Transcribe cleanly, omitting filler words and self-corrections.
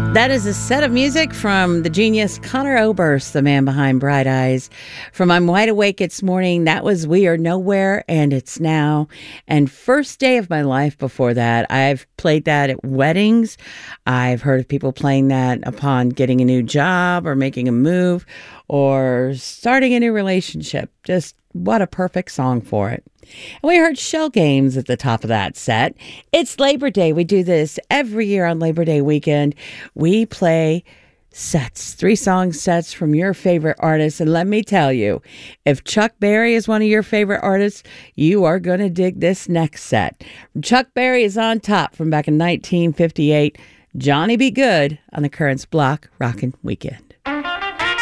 That is a set of music from the genius Conor Oberst, the man behind Bright Eyes. From I'm Wide Awake It's Morning, that was We Are Nowhere and It's Now. And First Day of My Life before that. I've played that at weddings. I've heard of people playing that upon getting a new job or making a move or starting a new relationship. Just what a perfect song for it. And we heard Shell Games at the top of that set. It's Labor Day. We do this every year on Labor Day weekend. We play sets, 3-song sets from your favorite artists. And let me tell you, if Chuck Berry is one of your favorite artists, you are going to dig this next set. Chuck Berry is on top from back in 1958. Johnny Be Good on the Currents Block Rockin' Weekend.